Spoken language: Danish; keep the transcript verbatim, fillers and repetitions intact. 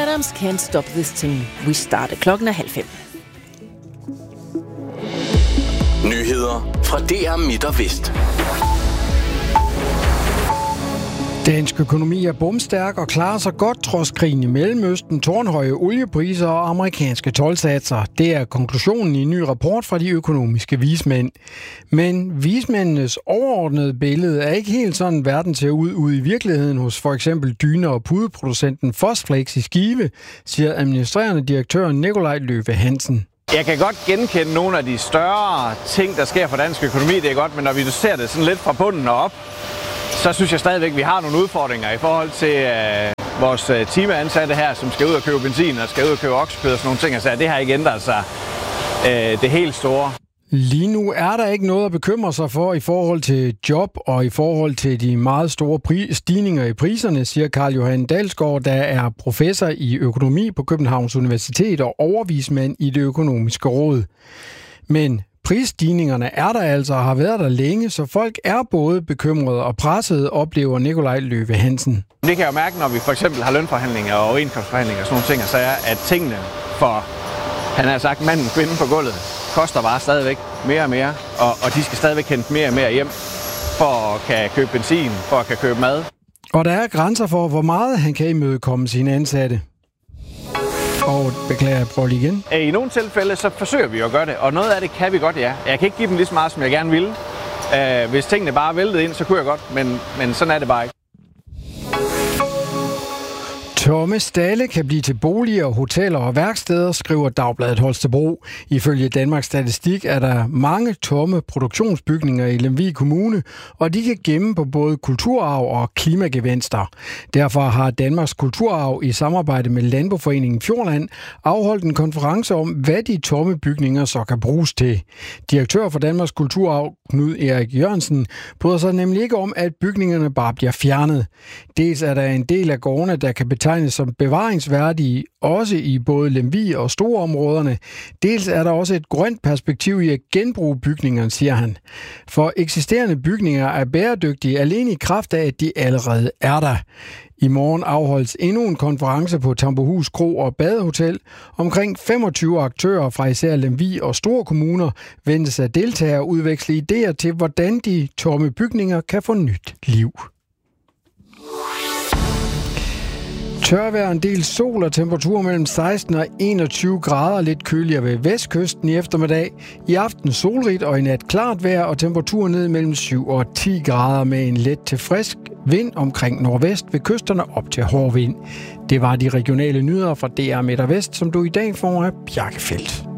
Adams, Can't Stop This Thing. We start. Klokken er halv fem. Nyheder fra D R Midt og Vest. Dansk økonomi er bomstærk og klarer sig godt trods krigen i Mellemøsten, tårnhøje oliepriser og amerikanske toldsatser. Det er konklusionen i en ny rapport fra de økonomiske vismænd. Men vismændenes overordnede billede er ikke helt sådan, verden ser ud ude i virkeligheden hos for eksempel dyne- og pudeproducenten Fosflex i Skive, siger administrerende direktør Nikolaj Løve Hansen. Jeg kan godt genkende nogle af de større ting, der sker for dansk økonomi, det er godt, men når vi ser det sådan lidt fra bunden og op, så synes jeg stadigvæk, at vi har nogle udfordringer i forhold til øh, vores øh, timeansatte her, som skal ud og købe benzin og skal ud og købe oksekød og sådan nogle ting. Altså, det har ikke ændret sig øh, det helt store. Lige nu er der ikke noget at bekymre sig for i forhold til job og i forhold til de meget store pri- stigninger i priserne, siger Carl Johan Dalsgaard, der er professor i økonomi på Københavns Universitet og overvismand i Det Økonomiske Råd. Men prisstigningerne er der altså og har været der længe, så folk er både bekymrede og pressede, oplever Nikolaj Løve Hansen. Det kan jeg jo mærke, når vi for eksempel har lønforhandlinger og overenskomstforhandlinger og sådan nogle ting, så er, at tingene for, han har sagt, manden og kvinden på gulvet, koster bare stadigvæk mere og mere, og, og de skal stadigvæk hente mere og mere hjem for at kan købe benzin, for at kan købe mad. Og der er grænser for, hvor meget han kan imødekomme sine ansatte. Og beklager, jeg prøver lige igen. I nogle tilfælde, så forsøger vi at gøre det, og noget af det kan vi godt, ja. Jeg kan ikke give dem lige så meget, som jeg gerne ville. Uh, hvis tingene bare væltede ind, så kunne jeg godt, men, men sådan er det bare ikke. Tomme stalde kan blive til boliger, hoteller og værksteder, skriver Dagbladet Holstebro. Ifølge Danmarks Statistik er der mange tomme produktionsbygninger i Lemvig Kommune, og de kan gemme på både kulturarv og klimagevinster. Derfor har Danmarks Kulturarv i samarbejde med Landboforeningen Fjordland afholdt en konference om, hvad de tomme bygninger så kan bruges til. Direktør for Danmarks Kulturarv, Knud Erik Jørgensen, bryder sig nemlig ikke om, at bygningerne bare bliver fjernet. Dels er der en del af gårdene, der kan betegnes som bevaringsværdige, også i både Lemvig og Storområderne. Dels er der også et grønt perspektiv i at genbruge bygningerne, siger han. For eksisterende bygninger er bæredygtige alene i kraft af, at de allerede er der. I morgen afholdes endnu en konference på Tambohus Kro og Badehotel. Omkring femogtyve aktører fra især Lemvig og store kommuner ventes at deltage og udveksle idéer til, hvordan de tomme bygninger kan få nyt liv. Tørvejr, en del sol og temperaturer mellem seksten og enogtyve grader, lidt køligere ved vestkysten i eftermiddag. I aften solrigt og i nat klart vejr og temperaturer ned mellem syv og ti grader med en let til frisk vind omkring nordvest ved kysterne op til hård vind. Det var de regionale nyheder fra D R Midt og Vest, som du i dag får af Bjarke Feldt.